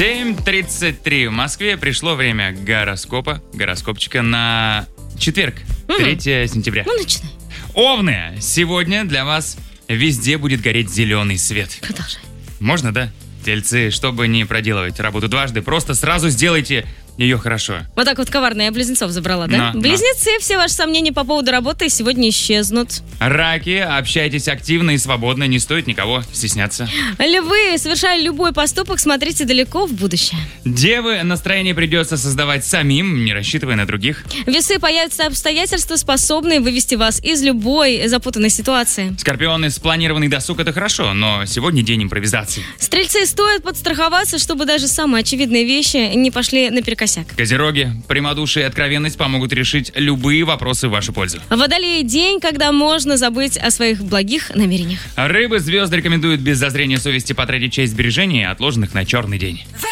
7:33 в Москве. Пришло время гороскопчика на четверг, 3 сентября. Ну, начинай. Овны, сегодня для вас везде будет гореть зеленый свет. Продолжай. Можно, да? Тельцы, чтобы не проделывать работу дважды, просто сразу сделайте ее хорошо. Вот так вот коварно я близнецов забрала, да? Но. Близнецы, все ваши сомнения по поводу работы сегодня исчезнут. Раки, общайтесь активно и свободно, не стоит никого стесняться. Львы, совершая любой поступок, смотрите далеко в будущее. Девы, настроение придется создавать самим, не рассчитывая на других. Весы, появятся обстоятельства, способные вывести вас из любой запутанной ситуации. Скорпионы, спланированный досуг — это хорошо, но сегодня день импровизации. Стрельцы, стоит подстраховаться, чтобы даже самые очевидные вещи не пошли наперекосяк. Козероги, прямодушие и откровенность помогут решить любые вопросы в вашу пользу. Водолеи, день, когда можно забыть о своих благих намерениях. Рыбы, звезды рекомендуют без зазрения совести потратить часть сбережений, отложенных на черный день.